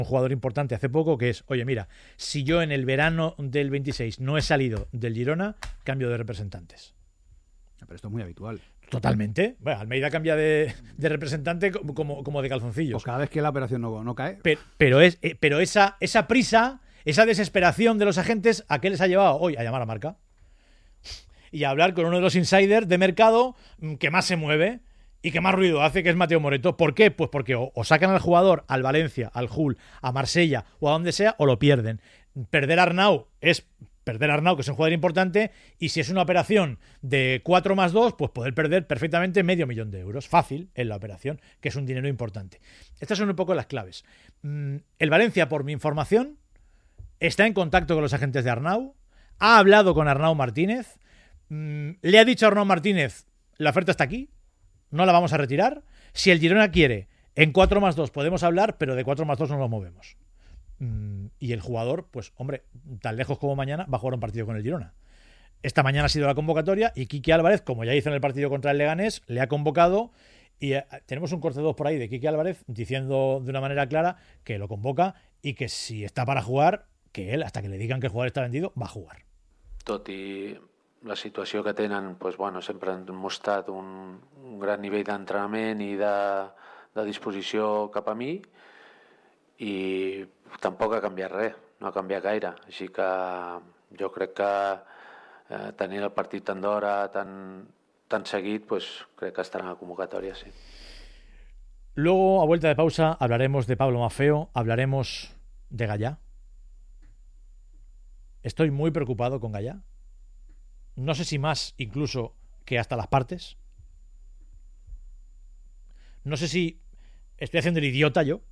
un jugador importante hace poco, que es, oye, mira, si yo en el verano del 26 no he salido del Girona, cambio de representantes. Pero esto es muy habitual. Totalmente. Bueno, Almeida cambia de representante como de calzoncillos. Pues cada vez que la operación no cae. Pero esa prisa, esa desesperación de los agentes, ¿a qué les ha llevado hoy? A llamar a Marca y a hablar con uno de los insiders de mercado que más se mueve y que más ruido hace, que es Mateo Moreto. ¿Por qué? Pues porque o sacan al jugador al Valencia, al Hull, a Marsella o a donde sea, o lo pierden. Perder a Arnau es perder a Arnau, que es un jugador importante, y si es una operación de 4+2, pues poder perder perfectamente €500,000. Fácil en la operación, que es un dinero importante. Estas son un poco las claves. El Valencia, por mi información, está en contacto con los agentes de Arnau, ha hablado con Arnau Martínez, le ha dicho a Arnau Martínez, la oferta está aquí, no la vamos a retirar. Si el Girona quiere, en 4+2 podemos hablar, pero de 4+2 no nos movemos. Y el jugador, pues hombre, tan lejos como mañana, va a jugar un partido con el Girona. Esta mañana ha sido la convocatoria y Quique Álvarez, como ya hizo en el partido contra el Leganés, le ha convocado y tenemos un corte 2 por ahí de Quique Álvarez diciendo de una manera clara que lo convoca y que si está para jugar, que él, hasta que le digan que el jugador está vendido, va a jugar. Tot i la situació que tenen, doncs, bueno, sempre han mostrat un gran nivell d'entrenament i de disposició cap a mi, i tampoc ha canviat res, no ha canviat gaire, així que jo crec que tenir el partit tant d'hora, tan seguit, pues crec que estarà en la convocatòria, sí. Luego, a vuelta de pausa, hablaremos de Pablo Maffeo, hablaremos de Gallá. Estoy muy preocupado con Gallá. No sé si más incluso que hasta las partes. No sé si estoy haciendo el idiota yo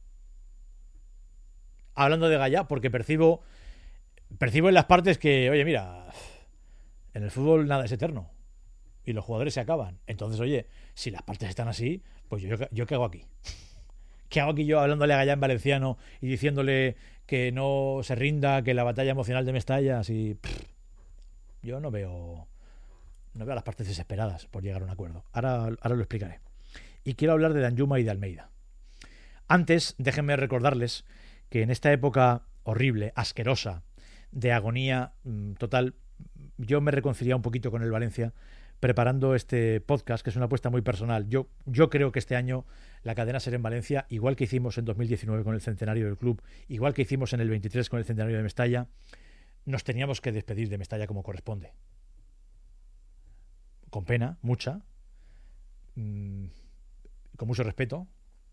hablando de Gallá, porque percibo en las partes que, oye, mira, en el fútbol nada es eterno y los jugadores se acaban. Entonces, oye, si las partes están así, pues yo ¿qué hago aquí? ¿Qué hago aquí yo hablándole a Gallá en valenciano y diciéndole que no se rinda, que la batalla emocional de Mestalla, así? Yo no veo a las partes desesperadas por llegar a un acuerdo. Ahora lo explicaré. Y quiero hablar de Danjuma y de Almeida. Antes, déjenme recordarles que en esta época horrible, asquerosa, de agonía total, yo me reconcilié un poquito con el Valencia preparando este podcast, que es una apuesta muy personal. Yo creo que este año la cadena SER en Valencia, igual que hicimos en 2019 con el centenario del club, igual que hicimos en el 23 con el centenario de Mestalla, nos teníamos que despedir de Mestalla como corresponde. Con pena, mucha, con mucho respeto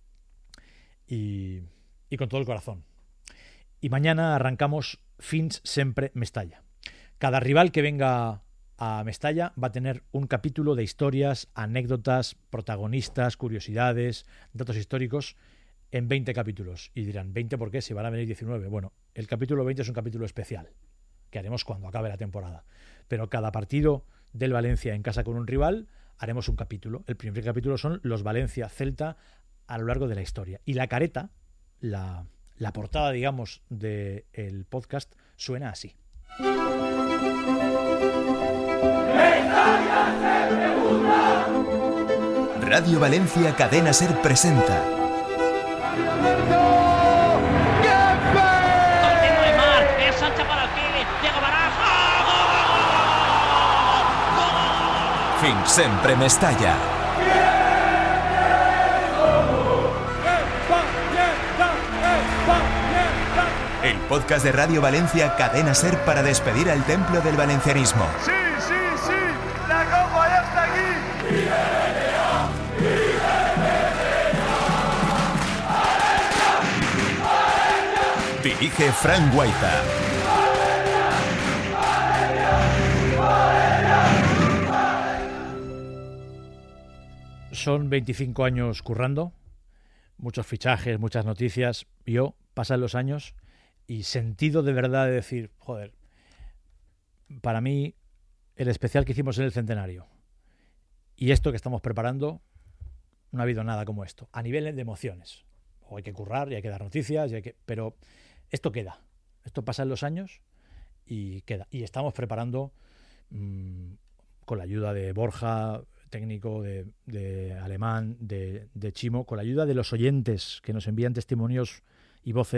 y con todo el corazón. Y mañana arrancamos Fins Sempre Mestalla. Cada rival que venga a Mestalla va a tener un capítulo de historias, anécdotas, protagonistas, curiosidades, datos históricos en 20 capítulos. Y dirán, ¿20 por qué? Si van a venir 19. Bueno, el capítulo 20 es un capítulo especial que haremos cuando acabe la temporada. Pero cada partido del Valencia en casa con un rival haremos un capítulo. El primer capítulo son los Valencia-Celta a lo largo de la historia. Y la careta, la portada, digamos, del podcast suena así. Radio Valencia Cadena SER presenta Fins Sempre Mestalla. El podcast de Radio Valencia Cadena SER para despedir al templo del valencianismo. Sí, la copa ya está aquí. Dirige Fran Guaita. Son 25 años currando, muchos fichajes, muchas noticias. Pasan los años y sentido de verdad de decir, joder, para mí el especial que hicimos en el centenario y esto que estamos preparando, no ha habido nada como esto, a nivel de emociones. O hay que currar y hay que dar noticias, pero esto queda. Esto pasa en los años y queda. Y estamos preparando con la ayuda de Borja, técnico, de Alemán, de Chimo, con la ayuda de los oyentes que nos envían testimonios y voces